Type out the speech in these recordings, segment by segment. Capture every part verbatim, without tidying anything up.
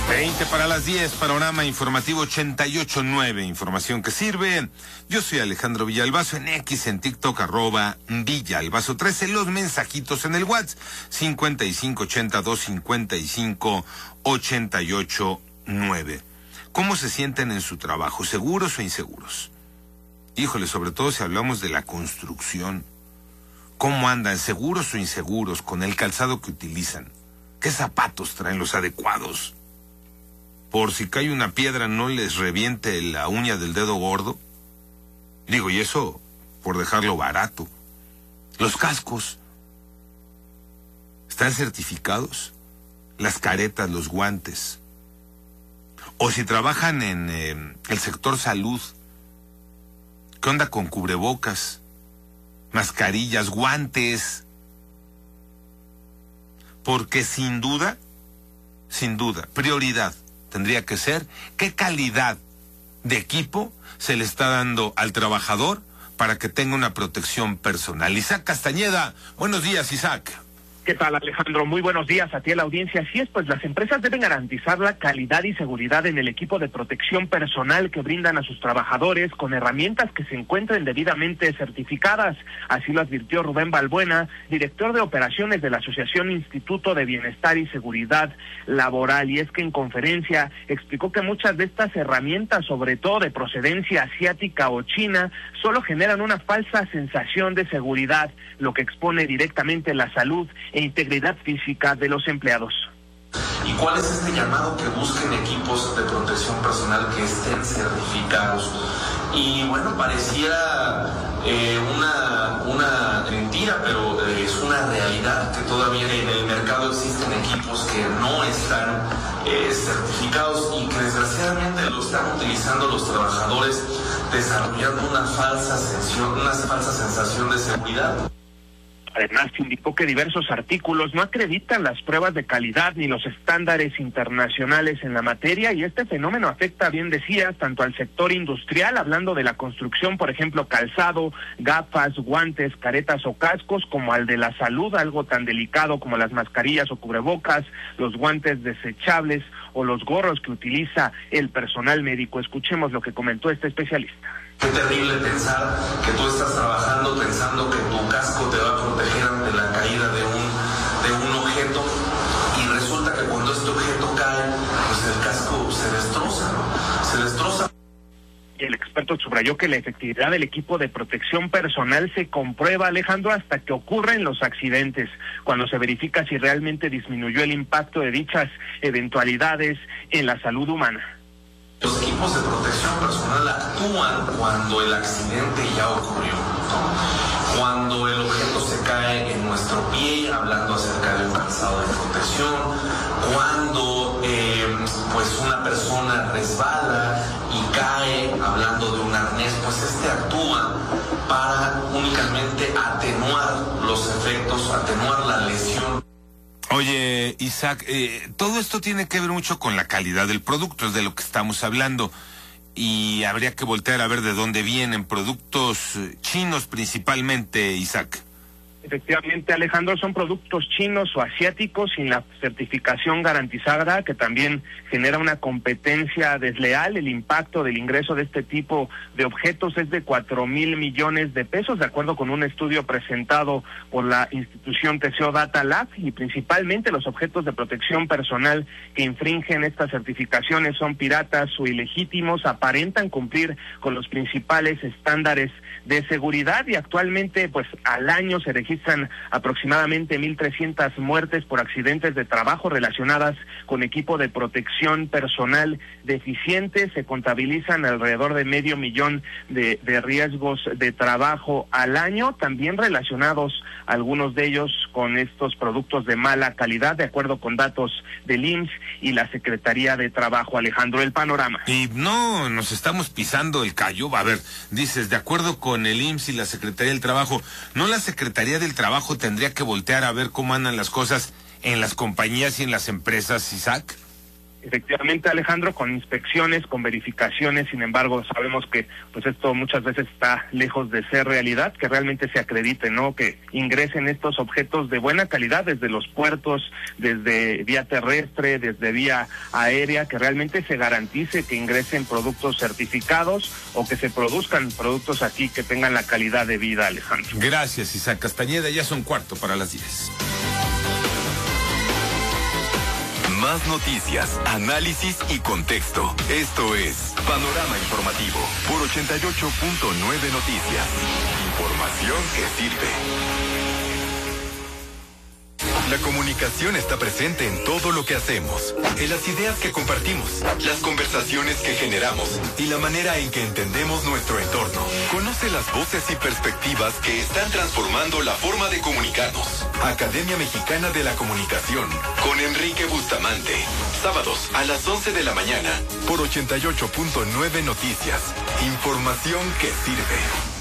veinte para las diez, panorama informativo ochenta y ocho punto nueve, información que sirve. Yo soy Alejandro Villalbazo, en X, en TikTok, arroba Villalbazo trece, los mensajitos en el WhatsApp, cincuenta y cinco ochenta y dos cincuenta y cinco ochenta y ocho nueve. ¿Cómo se sienten en su trabajo? ¿Seguros o inseguros? Híjole, sobre todo si hablamos de la construcción. ¿Cómo andan? ¿Seguros o inseguros con el calzado que utilizan? ¿Qué zapatos traen los adecuados? Por si cae una piedra no les reviente la uña del dedo gordo. Digo, y eso por dejarlo barato. Los cascos están certificados, las caretas, los guantes. O si trabajan en eh, el sector salud, ¿qué onda con cubrebocas, mascarillas, guantes? Porque sin duda, sin duda, prioridad tendría que ser qué calidad de equipo se le está dando al trabajador para que tenga una protección personal. Isaac Castañeda, buenos días, Isaac. ¿Qué tal, Alejandro? Muy buenos días a ti, a la audiencia. Así es, pues las empresas deben garantizar la calidad y seguridad en el equipo de protección personal que brindan a sus trabajadores con herramientas que se encuentren debidamente certificadas. Así lo advirtió Rubén Balbuena, director de operaciones de la Asociación Instituto de Bienestar y Seguridad Laboral. Y es que en conferencia explicó que muchas de estas herramientas, sobre todo de procedencia asiática o china, solo generan una falsa sensación de seguridad, lo que expone directamente la salud e integridad física de los empleados. ¿Y cuál es este llamado? Que busquen equipos de protección personal que estén certificados. Y bueno, pareciera eh, una, una mentira, pero eh, es una realidad que todavía en el mercado existen equipos que no están eh, certificados y que desgraciadamente lo están utilizando los trabajadores, desarrollando una falsa sensación, una falsa sensación de seguridad. Además, indicó que diversos artículos no acreditan las pruebas de calidad ni los estándares internacionales en la materia, y este fenómeno afecta, bien decías, tanto al sector industrial, hablando de la construcción, por ejemplo, calzado, gafas, guantes, caretas o cascos, como al de la salud, algo tan delicado como las mascarillas o cubrebocas, los guantes desechables o los gorros que utiliza el personal médico. Escuchemos lo que comentó este especialista. Qué terrible pensar que tú estás trabajando pensando que tu casco te va a proteger ante la caída de un, de un objeto, y resulta que cuando este objeto cae, pues el casco se destroza, ¿no? Se destroza. El experto subrayó que la efectividad del equipo de protección personal se comprueba, Alejandro, hasta que ocurren los accidentes, cuando se verifica si realmente disminuyó el impacto de dichas eventualidades en la salud humana. Los equipos de protección personal actúan cuando el accidente ya ocurrió, ¿no? Cuando el objeto se cae en nuestro pie, hablando acerca de un calzado de protección, cuando eh, pues una persona resbala y cae, hablando de un arnés, pues este actúa para únicamente atenuar los efectos, atenuar la lesión. Oye, Isaac, eh, todo esto tiene que ver mucho con la calidad del producto, es de lo que estamos hablando, y habría que voltear a ver de dónde vienen productos chinos principalmente, Isaac. Efectivamente, Alejandro, son productos chinos o asiáticos sin la certificación garantizada, que también genera una competencia desleal. El impacto del ingreso de este tipo de objetos es de cuatro mil millones de pesos, de acuerdo con un estudio presentado por la institución T C O Data Lab, y principalmente los objetos de protección personal que infringen estas certificaciones son piratas o ilegítimos, aparentan cumplir con los principales estándares de seguridad, y actualmente pues al año se registran aproximadamente mil trescientas muertes por accidentes de trabajo relacionadas con equipo de protección personal deficiente. Se contabilizan alrededor de medio millón de, de riesgos de trabajo al año, también relacionados algunos de ellos con estos productos de mala calidad, de acuerdo con datos del I M S S y la Secretaría de Trabajo. Alejandro, el panorama. Y no, nos estamos pisando el callo. A ver, dices, de acuerdo con el I M S S y la Secretaría del Trabajo, ¿no la Secretaría del Trabajo tendría que voltear a ver cómo andan las cosas en las compañías y en las empresas, Isaac? Efectivamente, Alejandro, con inspecciones, con verificaciones, sin embargo, sabemos que pues esto muchas veces está lejos de ser realidad, que realmente se acredite, ¿no? Que ingresen estos objetos de buena calidad desde los puertos, desde vía terrestre, desde vía aérea, que realmente se garantice que ingresen productos certificados o que se produzcan productos aquí que tengan la calidad de vida, Alejandro. Gracias, Isaac Castañeda, ya son cuarto para las diez. Más noticias, análisis y contexto. Esto es Panorama Informativo por ochenta y ocho punto nueve Noticias. Información que sirve. La comunicación está presente en todo lo que hacemos, en las ideas que compartimos, las conversaciones que generamos y la manera en que entendemos nuestro entorno. Conoce las voces y perspectivas que están transformando la forma de comunicarnos. Academia Mexicana de la Comunicación, con Enrique Bustamante. Sábados a las once de la mañana, por ochenta y ocho punto nueve Noticias. Información que sirve.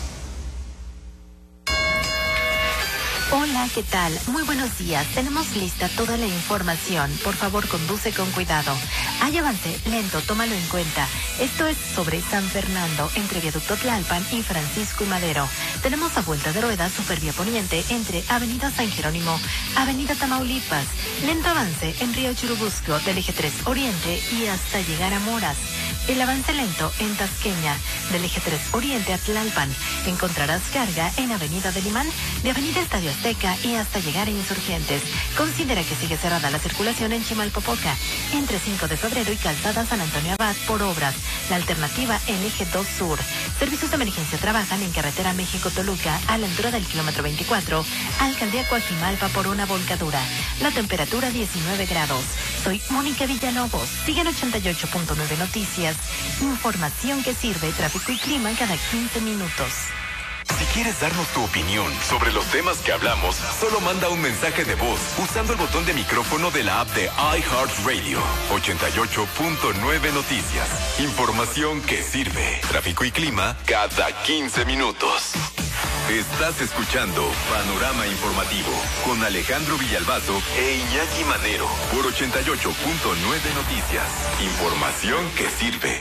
Hola, ¿qué tal? Muy buenos días. Tenemos lista toda la información. Por favor, conduce con cuidado. Hay avance lento, tómalo en cuenta. Esto es sobre San Fernando, entre Viaducto Tlalpan y Francisco y Madero. Tenemos a vuelta de rueda Supervía Poniente entre Avenida San Jerónimo, Avenida Tamaulipas. Lento avance en Río Churubusco del eje tres Oriente y hasta llegar a Moras. El avance lento en Tasqueña, del eje tres Oriente a Tlalpan. Encontrarás carga en Avenida del Imán, de Avenida Estadio Azteca y hasta llegar a Insurgentes. Considera que sigue cerrada la circulación en Chimalpopoca, entre cinco de febrero y Calzada San Antonio Abad por obras. La alternativa en eje dos Sur. Servicios de emergencia trabajan en carretera México-Toluca a la altura del kilómetro veinticuatro, Alcaldía Coajimalpa por una volcadura. La temperatura diecinueve grados. Soy Mónica Villalobos. Sigan ochenta y ocho punto nueve Noticias. Información que sirve, tráfico y clima cada quince minutos. Si quieres darnos tu opinión sobre los temas que hablamos, solo manda un mensaje de voz usando el botón de micrófono de la app de iHeartRadio. ochenta y ocho punto nueve Noticias. Información que sirve. Tráfico y clima cada quince minutos. Estás escuchando Panorama Informativo con Alejandro Villalbazo e Iñaki Manero por ochenta y ocho punto nueve Noticias. Información que sirve.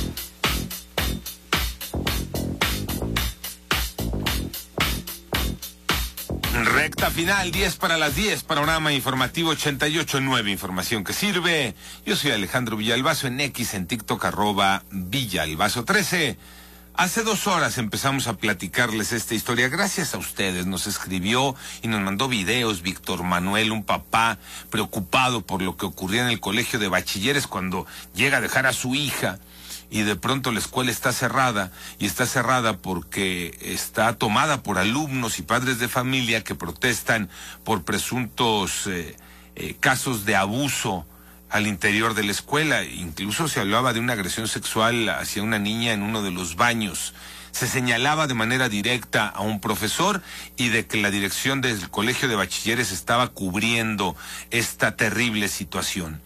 Recta final, diez para las diez, Panorama Informativo ochenta y ocho punto nueve, información que sirve. Yo soy Alejandro Villalbazo, en X, en TikTok, arroba Villalbazo trece. Hace dos horas empezamos a platicarles esta historia, gracias a ustedes. Nos escribió y nos mandó videos Víctor Manuel, un papá preocupado por lo que ocurría en el colegio de bachilleres cuando llega a dejar a su hija y de pronto la escuela está cerrada, y está cerrada porque está tomada por alumnos y padres de familia que protestan por presuntos eh, eh, casos de abuso al interior de la escuela. Incluso se hablaba de una agresión sexual hacia una niña en uno de los baños. Se señalaba de manera directa a un profesor y de que la dirección del colegio de bachilleres estaba cubriendo esta terrible situación.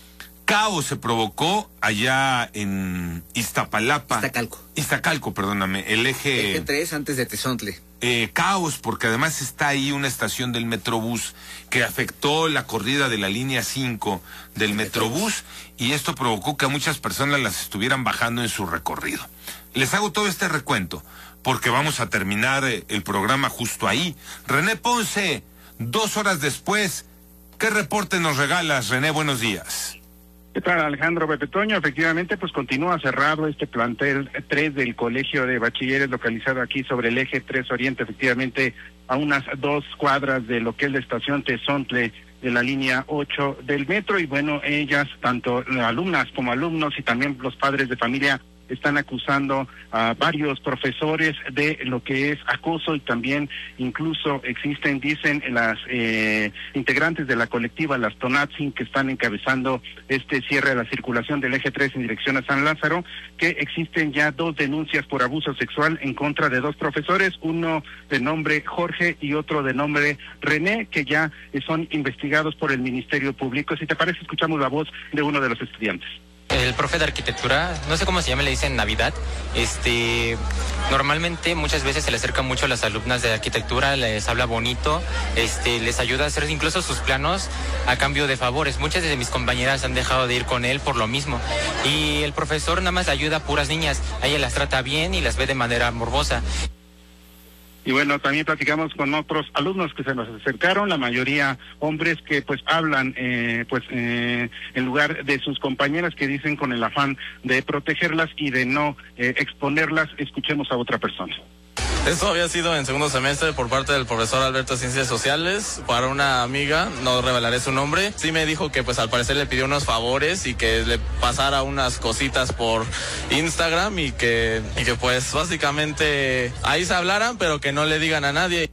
Caos se provocó allá en Iztapalapa. Iztacalco. Iztacalco, perdóname, el eje... Eje tres antes de Tezontle. Eh, caos, porque además está ahí una estación del Metrobús que afectó la corrida de la línea cinco del Metrobús, y esto provocó que a muchas personas las estuvieran bajando en su recorrido. Les hago todo este recuento porque vamos a terminar eh, el programa justo ahí. René Ponce, dos horas después, ¿qué reporte nos regalas, René? Buenos días. ¿Qué tal, Alejandro Pepe Toño? Efectivamente, pues continúa cerrado este plantel tres del Colegio de Bachilleres localizado aquí sobre el eje tres Oriente, efectivamente a unas dos cuadras de lo que es la estación Tezontle de la línea ocho del metro. Y bueno, ellas, tanto alumnas como alumnos y también los padres de familia, están acusando a varios profesores de lo que es acoso, y también incluso existen, dicen las eh, integrantes de la colectiva, las Tonatzin, que están encabezando este cierre de la circulación del eje tres en dirección a San Lázaro, que existen ya dos denuncias por abuso sexual en contra de dos profesores, uno de nombre Jorge y otro de nombre René, que ya son investigados por el Ministerio Público. Si te parece, escuchamos la voz de uno de los estudiantes. El profe de arquitectura, no sé cómo se llama, le dicen Navidad, este, normalmente muchas veces se le acerca mucho a las alumnas de arquitectura, les habla bonito, este, les ayuda a hacer incluso sus planos a cambio de favores. Muchas de mis compañeras han dejado de ir con él por lo mismo. Y el profesor nada más ayuda a puras niñas, a ella las trata bien y las ve de manera morbosa. Y bueno, también platicamos con otros alumnos que se nos acercaron, la mayoría hombres que pues hablan eh, pues eh, en lugar de sus compañeras, que dicen con el afán de protegerlas y de no eh, exponerlas. Escuchemos a otra persona. Esto había sido en segundo semestre por parte del profesor Alberto de Ciencias Sociales para una amiga, no revelaré su nombre. Sí me dijo que pues al parecer le pidió unos favores y que le pasara unas cositas por Instagram y que, y que pues básicamente ahí se hablaran, pero que no le digan a nadie.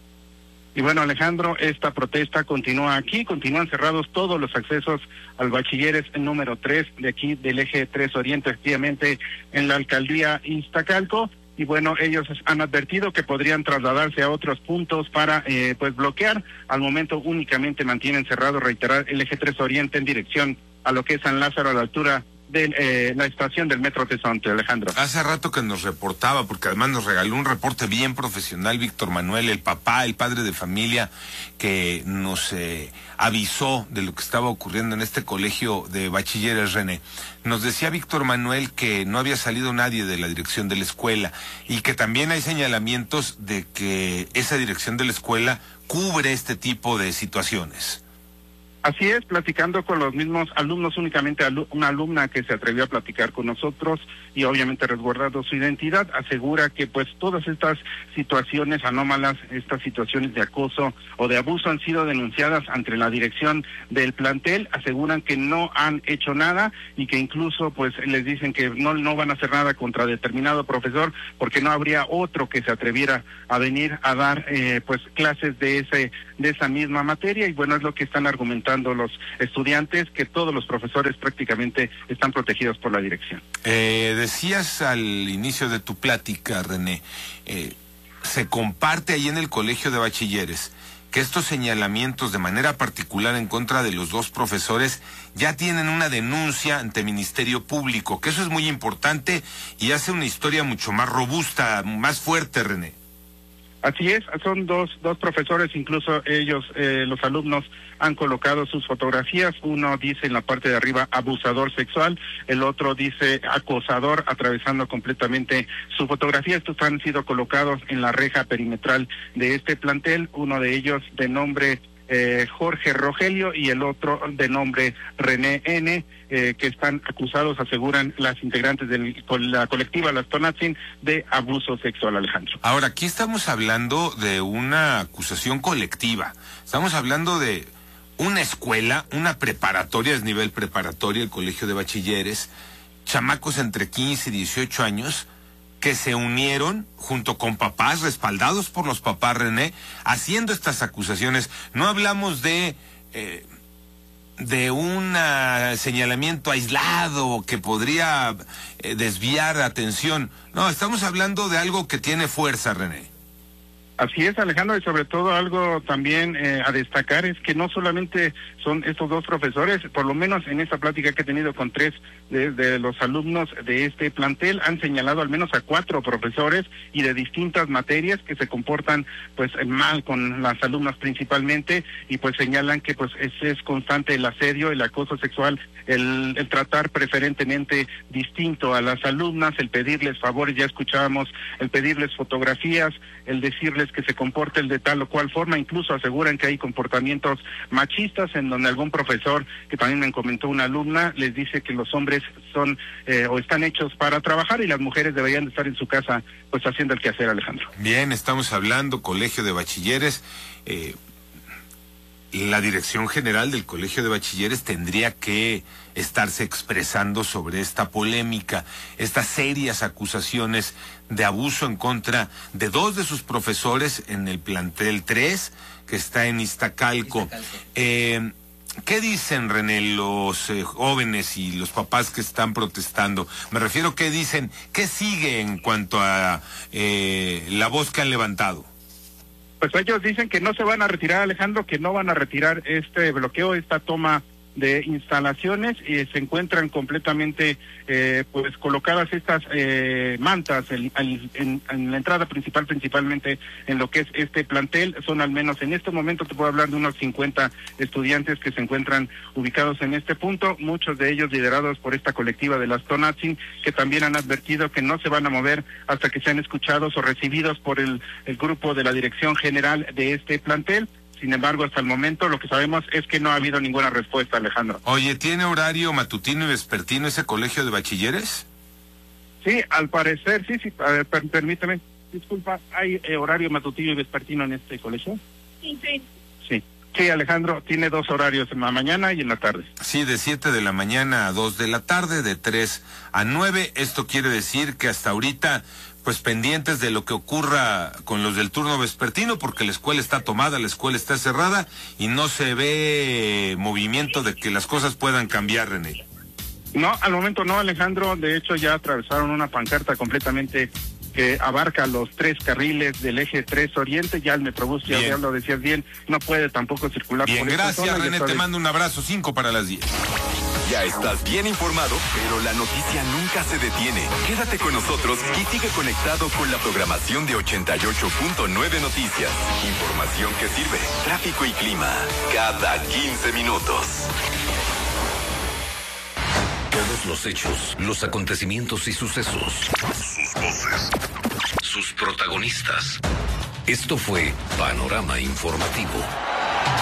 Y bueno, Alejandro, esta protesta continúa aquí, continúan cerrados todos los accesos al bachilleres número tres de aquí del eje tres Oriente, efectivamente en la alcaldía Iztacalco. Y bueno, ellos han advertido que podrían trasladarse a otros puntos para eh, pues bloquear. Al momento únicamente mantienen cerrado, reiterar, el eje tres Oriente en dirección a lo que es San Lázaro, a la altura de eh, la estación del Metro Tezontle, Alejandro. Hace rato que nos reportaba, porque además nos regaló un reporte bien profesional, Víctor Manuel, el papá, el padre de familia, que nos eh, avisó de lo que estaba ocurriendo en este colegio de bachilleres, René. Nos decía Víctor Manuel que no había salido nadie de la dirección de la escuela y que también hay señalamientos de que esa dirección de la escuela cubre este tipo de situaciones. Así es, platicando con los mismos alumnos, únicamente alu- una alumna que se atrevió a platicar con nosotros y obviamente resguardando su identidad, asegura que pues todas estas situaciones anómalas, estas situaciones de acoso o de abuso han sido denunciadas ante la dirección del plantel. Aseguran que no han hecho nada y que incluso pues les dicen que no, no van a hacer nada contra determinado profesor porque no habría otro que se atreviera a venir a dar eh, pues clases de ese de esa misma materia. Y bueno, es lo que están argumentando los estudiantes, que todos los profesores prácticamente están protegidos por la dirección. Eh, decías al inicio de tu plática, René, eh, se comparte ahí en el colegio de bachilleres que estos señalamientos de manera particular en contra de los dos profesores ya tienen una denuncia ante Ministerio Público, que eso es muy importante y hace una historia mucho más robusta, más fuerte, René. Así es, son dos dos profesores, incluso ellos, eh, los alumnos, han colocado sus fotografías. Uno dice en la parte de arriba abusador sexual, el otro dice acosador, atravesando completamente su fotografía. Estos han sido colocados en la reja perimetral de este plantel, uno de ellos de nombre eh, Jorge Rogelio y el otro de nombre René N., eh, que están acusados, aseguran las integrantes de la colectiva Las Tonatzin, de abuso sexual, Alejandro. Ahora, aquí estamos hablando de una acusación colectiva, estamos hablando de una escuela, una preparatoria, es nivel preparatoria, el colegio de bachilleres, chamacos entre quince y dieciocho años, que se unieron junto con papás, respaldados por los papás, René, haciendo estas acusaciones. No hablamos de eh, de un uh, señalamiento aislado que podría eh, desviar atención. No, estamos hablando de algo que tiene fuerza, René. Así es, Alejandro, y sobre todo algo también eh, a destacar es que no solamente son estos dos profesores, por lo menos en esta plática que he tenido con tres de, de los alumnos de este plantel, han señalado al menos a cuatro profesores y de distintas materias que se comportan pues mal con las alumnas principalmente, y pues señalan que pues es, es constante el asedio, el acoso sexual, el, el tratar preferentemente distinto a las alumnas, el pedirles favores, ya escuchábamos, el pedirles fotografías, el decirles que se comporten de tal o cual forma. Incluso aseguran que hay comportamientos machistas en donde algún profesor, que también me comentó una alumna, les dice que los hombres son eh, o están hechos para trabajar y las mujeres deberían de estar en su casa pues haciendo el quehacer, Alejandro. Bien, estamos hablando colegio de bachilleres. eh, La Dirección General del Colegio de Bachilleres tendría que estarse expresando sobre esta polémica, estas serias acusaciones de abuso en contra de dos de sus profesores en el plantel tres, que está en Iztacalco. Eh, ¿Qué dicen, René, los eh, jóvenes y los papás que están protestando? Me refiero, ¿qué dicen? ¿Qué sigue en cuanto a eh, la voz que han levantado? Pues ellos dicen que no se van a retirar, Alejandro, que no van a retirar este bloqueo, esta toma de instalaciones y se encuentran completamente eh, pues colocadas estas eh, mantas en, en, en la entrada principal, principalmente en lo que es este plantel. Son al menos en este momento, te puedo hablar de unos cincuenta estudiantes que se encuentran ubicados en este punto, muchos de ellos liderados por esta colectiva de las Tonatzin, que también han advertido que no se van a mover hasta que sean escuchados o recibidos por el, el grupo de la dirección general de este plantel. Sin embargo, hasta el momento lo que sabemos es que no ha habido ninguna respuesta, Alejandro. Oye, ¿tiene horario matutino y vespertino ese colegio de bachilleres? Sí, al parecer, sí, sí, a ver, per, permíteme, disculpa, ¿hay eh, horario matutino y vespertino en este colegio? Sí, sí. Sí, sí, Alejandro, tiene dos horarios, en la mañana y en la tarde. Sí, de siete de la mañana a dos de la tarde, de tres a nueve. Esto quiere decir que hasta ahorita, pues pendientes de lo que ocurra con los del turno vespertino, porque la escuela está tomada, la escuela está cerrada y no se ve movimiento de que las cosas puedan cambiar, René. No, al momento no, Alejandro. De hecho, ya atravesaron una pancarta completamente que abarca los tres carriles del eje tres Oriente. Ya el Metrobús, ya, ya lo decías bien, no puede tampoco circular. Bien, por gracias, esta zona. René, te mando un abrazo, cinco para las diez. Ya estás bien informado, pero la noticia nunca se detiene. Quédate con nosotros y sigue conectado con la programación de ochenta y ocho punto nueve Noticias. Información que sirve, tráfico y clima, cada quince minutos. Todos los hechos, los acontecimientos y sucesos. Sus voces. Sus protagonistas. Esto fue Panorama Informativo.